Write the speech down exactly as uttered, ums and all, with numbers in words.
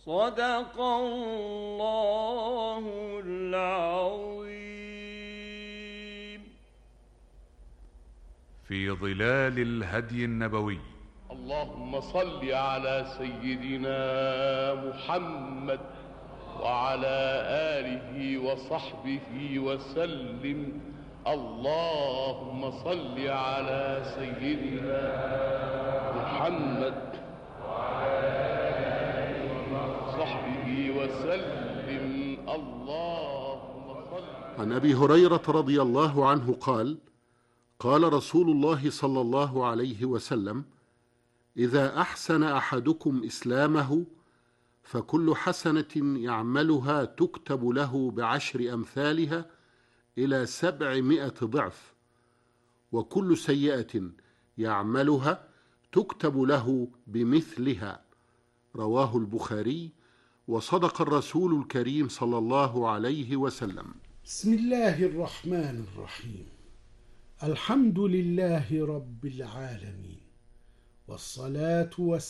صدق الله العظيم. في ظلال الهدي النبوي. اللهم صل على سيدنا محمد وعلى آله وصحبه وسلم. اللهم صل على سيدنا محمد وعلى آله وصحبه وسلم. اللهم صل. عن أبي هريرة رضي الله عنه قال: قال رسول الله صلى الله عليه وسلم: إذا أحسن أحدكم إسلامه فكل حسنة يعملها تكتب له بعشر أمثالها إلى سبعمائة ضعف، وكل سيئة يعملها تكتب له بمثلها. رواه البخاري. وصدق الرسول الكريم صلى الله عليه وسلم. بسم الله الرحمن الرحيم. الحمد لله رب العالمين، والصلاة والسلام